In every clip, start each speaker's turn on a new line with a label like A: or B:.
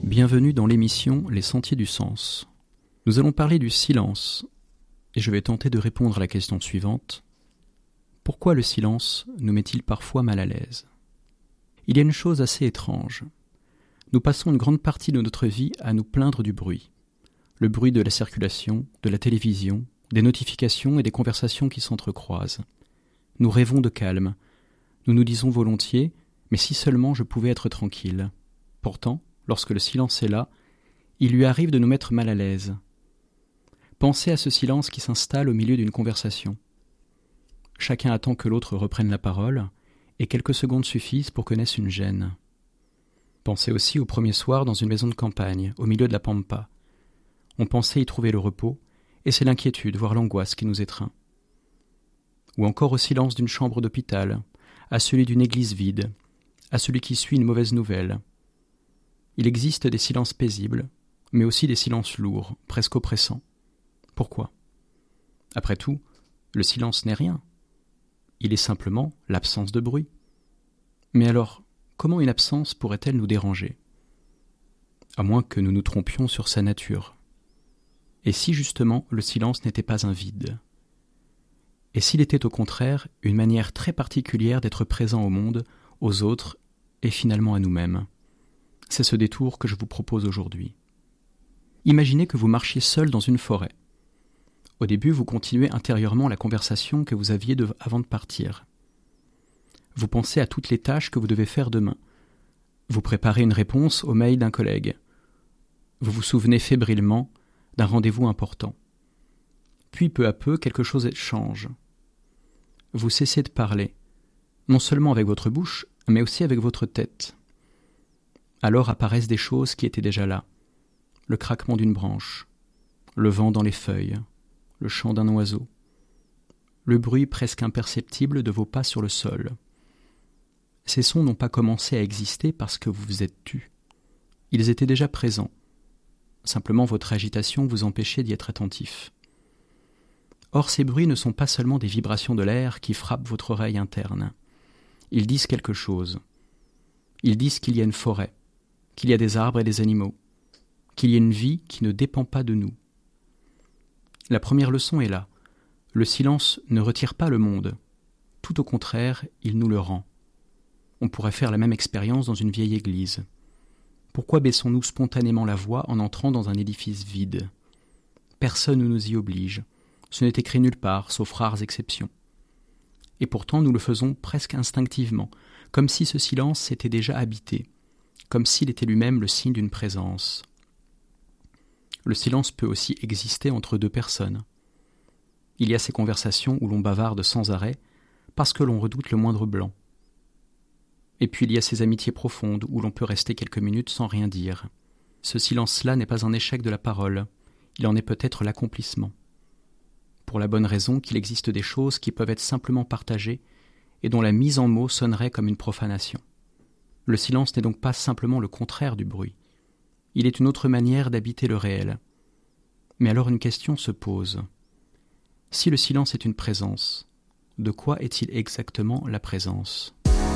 A: Bienvenue dans l'émission Les Sentiers du Sens. Nous allons parler du silence, et je vais tenter de répondre à la question suivante. Pourquoi le silence nous met-il parfois mal à l'aise ? Il y a une chose assez étrange. Nous passons une grande partie de notre vie à nous plaindre du bruit. Le bruit de la circulation, de la télévision, des notifications et des conversations qui s'entrecroisent. Nous rêvons de calme. Nous nous disons volontiers « mais si seulement je pouvais être tranquille ». Pourtant, lorsque le silence est là, il lui arrive de nous mettre mal à l'aise. Pensez à ce silence qui s'installe au milieu d'une conversation. Chacun attend que l'autre reprenne la parole, et quelques secondes suffisent pour que naisse une gêne. Pensez aussi au premier soir dans une maison de campagne, au milieu de la pampa. On pensait y trouver le repos, et c'est l'inquiétude, voire l'angoisse qui nous étreint. Ou encore au silence d'une chambre d'hôpital, à celui d'une église vide, à celui qui suit une mauvaise nouvelle. Il existe des silences paisibles, mais aussi des silences lourds, presque oppressants. Pourquoi ? Après tout, le silence n'est rien. Il est simplement l'absence de bruit. Mais alors, comment une absence pourrait-elle nous déranger ? À moins que nous nous trompions sur sa nature. Et si justement le silence n'était pas un vide ? Et s'il était au contraire une manière très particulière d'être présent au monde, aux autres et finalement à nous-mêmes ? C'est ce détour que je vous propose aujourd'hui. Imaginez que vous marchiez seul dans une forêt. Au début, vous continuez intérieurement la conversation que vous aviez avant de partir. Vous pensez à toutes les tâches que vous devez faire demain. Vous préparez une réponse au mail d'un collègue. Vous vous souvenez fébrilement d'un rendez-vous important. Puis peu à peu, quelque chose change. Vous cessez de parler, non seulement avec votre bouche, mais aussi avec votre tête. Alors apparaissent des choses qui étaient déjà là. Le craquement d'une branche, le vent dans les feuilles, le chant d'un oiseau, le bruit presque imperceptible de vos pas sur le sol. Ces sons n'ont pas commencé à exister parce que vous vous êtes tus. Ils étaient déjà présents. Simplement votre agitation vous empêchait d'y être attentif. Or ces bruits ne sont pas seulement des vibrations de l'air qui frappent votre oreille interne. Ils disent quelque chose. Ils disent qu'il y a une forêt, qu'il y a des arbres et des animaux, qu'il y a une vie qui ne dépend pas de nous. La première leçon est là. Le silence ne retire pas le monde. Tout au contraire, il nous le rend. On pourrait faire la même expérience dans une vieille église. Pourquoi baissons-nous spontanément la voix en entrant dans un édifice vide ? Personne ne nous y oblige. Ce n'est écrit nulle part, sauf rares exceptions. Et pourtant, nous le faisons presque instinctivement, comme si ce silence s'était déjà habité, comme s'il était lui-même le signe d'une présence. Le silence peut aussi exister entre deux personnes. Il y a ces conversations où l'on bavarde sans arrêt, parce que l'on redoute le moindre blanc. Et puis il y a ces amitiés profondes où l'on peut rester quelques minutes sans rien dire. Ce silence-là n'est pas un échec de la parole, il en est peut-être l'accomplissement. Pour la bonne raison qu'il existe des choses qui peuvent être simplement partagées et dont la mise en mots sonnerait comme une profanation. Le silence n'est donc pas simplement le contraire du bruit. Il est une autre manière d'habiter le réel. Mais alors une question se pose. Si le silence est une présence, de quoi est-il exactement la présence ?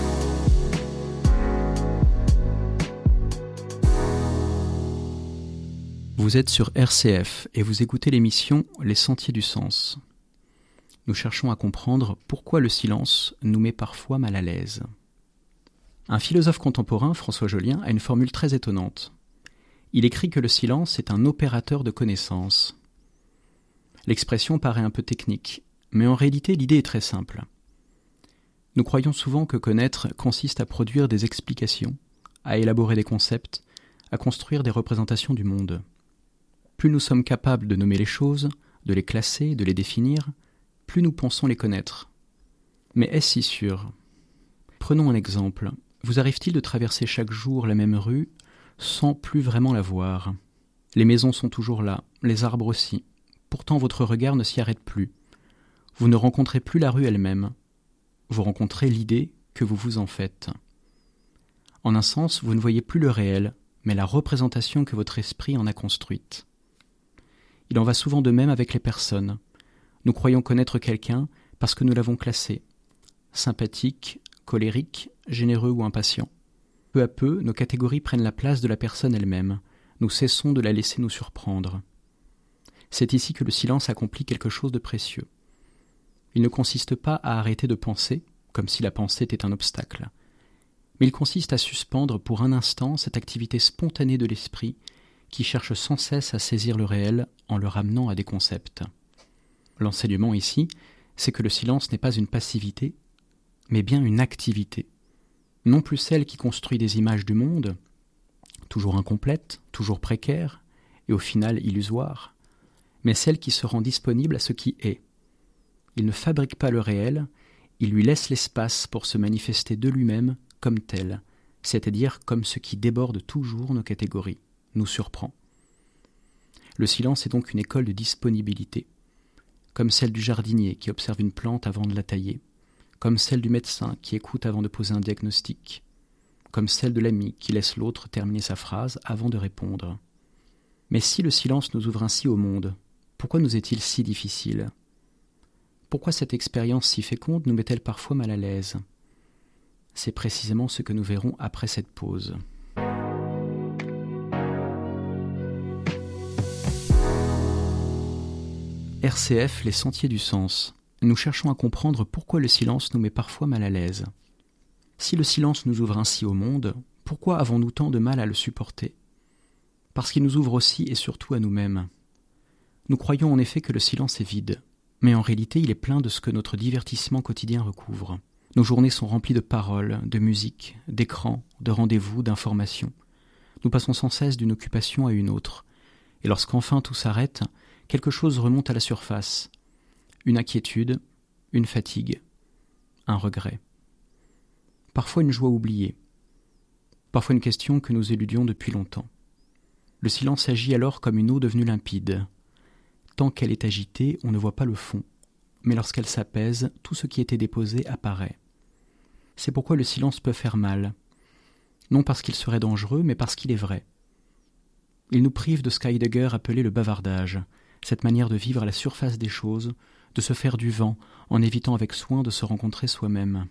A: Vous êtes sur RCF et vous écoutez l'émission Les Sentiers du Sens. Nous cherchons à comprendre pourquoi le silence nous met parfois mal à l'aise. Un philosophe contemporain, François Jolien, a une formule très étonnante. Il écrit que le silence est un opérateur de connaissance. L'expression paraît un peu technique, mais en réalité l'idée est très simple. Nous croyons souvent que connaître consiste à produire des explications, à élaborer des concepts, à construire des représentations du monde. Plus nous sommes capables de nommer les choses, de les classer, de les définir, plus nous pensons les connaître. Mais est-ce si sûr ? Prenons un exemple. Vous arrive-t-il de traverser chaque jour la même rue sans plus vraiment la voir ? Les maisons sont toujours là, les arbres aussi. Pourtant votre regard ne s'y arrête plus. Vous ne rencontrez plus la rue elle-même. Vous rencontrez l'idée que vous vous en faites. En un sens, vous ne voyez plus le réel, mais la représentation que votre esprit en a construite. Il en va souvent de même avec les personnes. Nous croyons connaître quelqu'un parce que nous l'avons classé. Sympathique, colérique, généreux ou impatient. Peu à peu, nos catégories prennent la place de la personne elle-même. Nous cessons de la laisser nous surprendre. C'est ici que le silence accomplit quelque chose de précieux. Il ne consiste pas à arrêter de penser, comme si la pensée était un obstacle, mais il consiste à suspendre pour un instant cette activité spontanée de l'esprit qui cherche sans cesse à saisir le réel en le ramenant à des concepts. L'enseignement ici, c'est que le silence n'est pas une passivité, mais bien une activité. Non plus celle qui construit des images du monde, toujours incomplètes, toujours précaires, et au final illusoires, mais celle qui se rend disponible à ce qui est. Il ne fabrique pas le réel, il lui laisse l'espace pour se manifester de lui-même comme tel, c'est-à-dire comme ce qui déborde toujours nos catégories, nous surprend. Le silence est donc une école de disponibilité, comme celle du jardinier qui observe une plante avant de la tailler, comme celle du médecin qui écoute avant de poser un diagnostic, comme celle de l'ami qui laisse l'autre terminer sa phrase avant de répondre. Mais si le silence nous ouvre ainsi au monde, pourquoi nous est-il si difficile ? Pourquoi cette expérience si féconde nous met-elle parfois mal à l'aise ? C'est précisément ce que nous verrons après cette pause. RCF, les sentiers du sens. Nous cherchons à comprendre pourquoi le silence nous met parfois mal à l'aise. Si le silence nous ouvre ainsi au monde, pourquoi avons-nous tant de mal à le supporter ? Parce qu'il nous ouvre aussi et surtout à nous-mêmes. Nous croyons en effet que le silence est vide, mais en réalité il est plein de ce que notre divertissement quotidien recouvre. Nos journées sont remplies de paroles, de musique, d'écrans, de rendez-vous, d'informations. Nous passons sans cesse d'une occupation à une autre, et lorsqu'enfin tout s'arrête, quelque chose remonte à la surface. Une inquiétude, une fatigue, un regret. Parfois une joie oubliée, parfois une question que nous éludions depuis longtemps. Le silence agit alors comme une eau devenue limpide. Tant qu'elle est agitée, on ne voit pas le fond, mais lorsqu'elle s'apaise, tout ce qui était déposé apparaît. C'est pourquoi le silence peut faire mal, non parce qu'il serait dangereux, mais parce qu'il est vrai. Il nous prive de ce qu'Heidegger appelait le bavardage, cette manière de vivre à la surface des choses, de se faire du vent, en évitant avec soin de se rencontrer soi-même.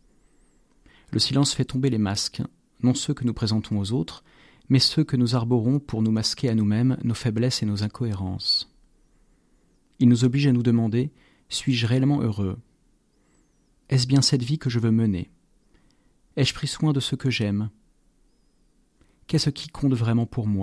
A: Le silence fait tomber les masques, non ceux que nous présentons aux autres, mais ceux que nous arborons pour nous masquer à nous-mêmes nos faiblesses et nos incohérences. Il nous oblige à nous demander « Suis-je réellement heureux ? Est-ce bien cette vie que je veux mener ? Ai-je pris soin de ce que j'aime ? Qu'est-ce qui compte vraiment pour moi ? »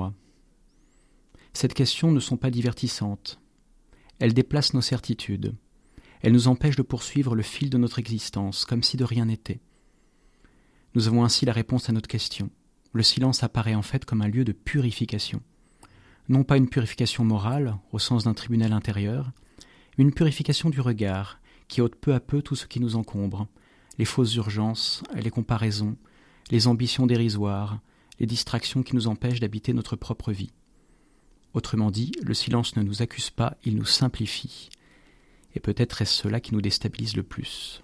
A: Ces questions ne sont pas divertissantes. Elles déplacent nos certitudes. Elles nous empêchent de poursuivre le fil de notre existence, comme si de rien n'était. Nous avons ainsi la réponse à notre question. Le silence apparaît en fait comme un lieu de purification. Non pas une purification morale, au sens d'un tribunal intérieur, mais une purification du regard, qui ôte peu à peu tout ce qui nous encombre, les fausses urgences, les comparaisons, les ambitions dérisoires, les distractions qui nous empêchent d'habiter notre propre vie. Autrement dit, le silence ne nous accuse pas, il nous simplifie. Et peut-être est-ce cela qui nous déstabilise le plus.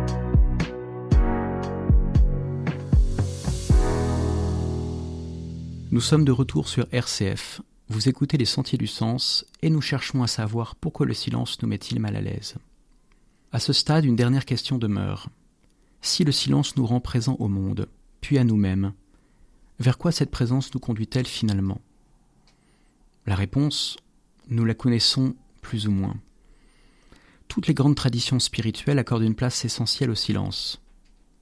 A: Nous sommes de retour sur RCF. Vous écoutez les Sentiers du Sens et nous cherchons à savoir pourquoi le silence nous met-il mal à l'aise. À ce stade, une dernière question demeure. Si le silence nous rend présents au monde, puis à nous-mêmes, vers quoi cette présence nous conduit-elle finalement ? La réponse, nous la connaissons plus ou moins. Toutes les grandes traditions spirituelles accordent une place essentielle au silence. Pourquoi ?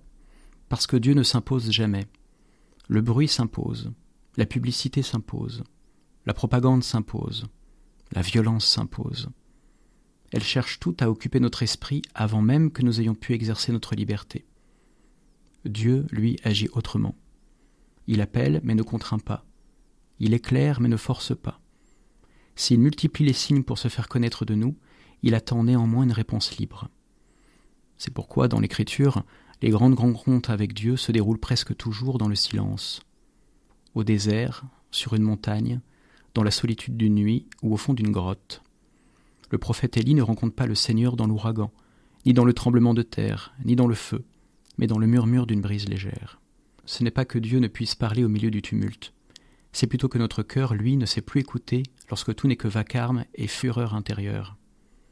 A: Parce que Dieu ne s'impose jamais. Le bruit s'impose, la publicité s'impose, la propagande s'impose, la violence s'impose. Elles cherchent toutes à occuper notre esprit avant même que nous ayons pu exercer notre liberté. Dieu, lui, agit autrement. Il appelle mais ne contraint pas. Il éclaire mais ne force pas. S'il multiplie les signes pour se faire connaître de nous, il attend néanmoins une réponse libre. C'est pourquoi, dans l'Écriture, les grandes rencontres avec Dieu se déroulent presque toujours dans le silence. Au désert, sur une montagne, dans la solitude d'une nuit ou au fond d'une grotte. Le prophète Élie ne rencontre pas le Seigneur dans l'ouragan, ni dans le tremblement de terre, ni dans le feu, mais dans le murmure d'une brise légère. Ce n'est pas que Dieu ne puisse parler au milieu du tumulte. C'est plutôt que notre cœur, lui, ne sait plus écouter lorsque tout n'est que vacarme et fureur intérieure.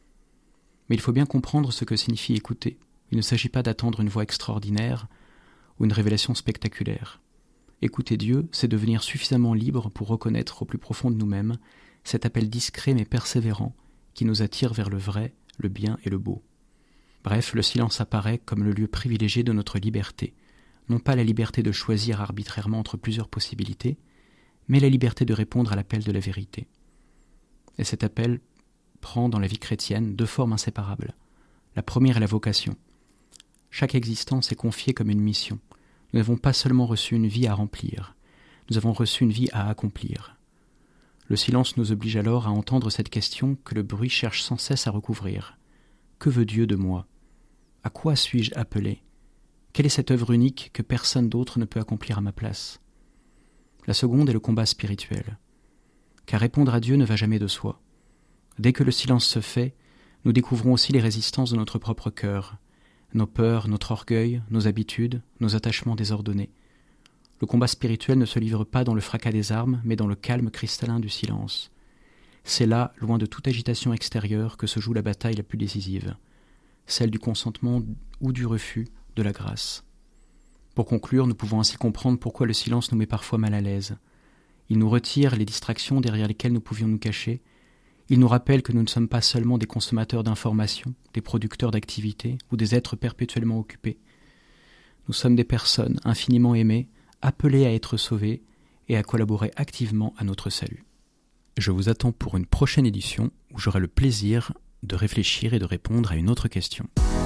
A: Mais il faut bien comprendre ce que signifie écouter. Il ne s'agit pas d'attendre une voix extraordinaire ou une révélation spectaculaire. Écouter Dieu, c'est devenir suffisamment libre pour reconnaître au plus profond de nous-mêmes cet appel discret mais persévérant qui nous attire vers le vrai, le bien et le beau. Bref, le silence apparaît comme le lieu privilégié de notre liberté, non pas la liberté de choisir arbitrairement entre plusieurs possibilités, mais la liberté de répondre à l'appel de la vérité. Et cet appel prend dans la vie chrétienne deux formes inséparables. La première est la vocation. Chaque existence est confiée comme une mission. Nous n'avons pas seulement reçu une vie à remplir, nous avons reçu une vie à accomplir. Le silence nous oblige alors à entendre cette question que le bruit cherche sans cesse à recouvrir. Que veut Dieu de moi ? À quoi suis-je appelé ? Quelle est cette œuvre unique que personne d'autre ne peut accomplir à ma place ? La seconde est le combat spirituel. Car répondre à Dieu ne va jamais de soi. Dès que le silence se fait, nous découvrons aussi les résistances de notre propre cœur, nos peurs, notre orgueil, nos habitudes, nos attachements désordonnés. Le combat spirituel ne se livre pas dans le fracas des armes, mais dans le calme cristallin du silence. C'est là, loin de toute agitation extérieure, que se joue la bataille la plus décisive, celle du consentement ou du refus de la grâce. Pour conclure, nous pouvons ainsi comprendre pourquoi le silence nous met parfois mal à l'aise. Il nous retire les distractions derrière lesquelles nous pouvions nous cacher. Il nous rappelle que nous ne sommes pas seulement des consommateurs d'informations, des producteurs d'activités ou des êtres perpétuellement occupés. Nous sommes des personnes infiniment aimées, appelées à être sauvées et à collaborer activement à notre salut. Je vous attends pour une prochaine édition où j'aurai le plaisir de réfléchir et de répondre à une autre question.